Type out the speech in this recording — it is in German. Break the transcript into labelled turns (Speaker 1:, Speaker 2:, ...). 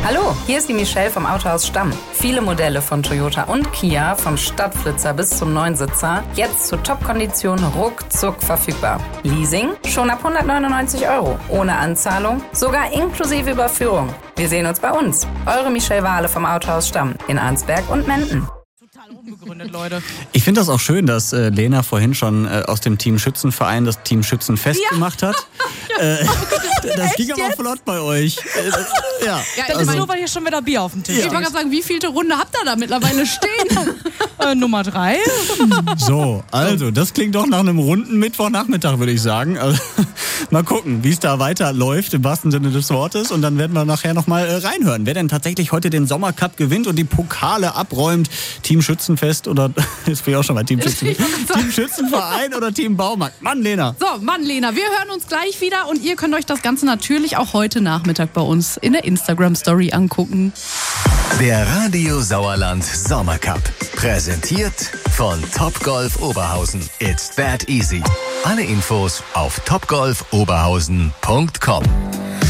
Speaker 1: Hallo, hier ist die Michelle vom Autohaus Stamm. Viele Modelle von Toyota und Kia, vom Stadtflitzer bis zum Neunsitzer, jetzt zu Top-Konditionen ruckzuck verfügbar. Leasing schon ab 199 €, ohne Anzahlung, sogar inklusive Überführung. Wir sehen uns bei uns. Eure Michelle Wahle vom Autohaus Stamm in Arnsberg und Menden.
Speaker 2: Unbegründet, Leute.
Speaker 3: Ich finde das auch schön, dass Lena vorhin schon aus dem Team Schützenverein das Team Schützenfest gemacht hat. Das ging aber flott bei euch.
Speaker 2: Das ist nur, weil hier schon wieder Bier auf dem Tisch ist.
Speaker 4: Ich wollte gerade sagen, wie vielte Runde habt ihr da mittlerweile stehen?
Speaker 2: Nummer 3.
Speaker 3: So, also, das klingt doch nach einem runden Mittwochnachmittag, würde ich sagen. Also, mal gucken, wie es da weiterläuft, im wahrsten Sinne des Wortes. Und dann werden wir nachher nochmal reinhören, wer denn tatsächlich heute den Sommercup gewinnt und die Pokale abräumt. Team Schützenfest oder, jetzt bin ich auch schon mal Team Schützenfest. Team Schützenverein oder Team Baumarkt. Mann, Lena.
Speaker 4: So, Mann, Lena, wir hören uns gleich wieder und ihr könnt euch das Ganze natürlich auch heute Nachmittag bei uns in der Instagram-Story angucken.
Speaker 5: Der Radio Sauerland Sommercup. Präsentiert von Topgolf Oberhausen. It's that easy. Alle Infos auf topgolfoberhausen.com.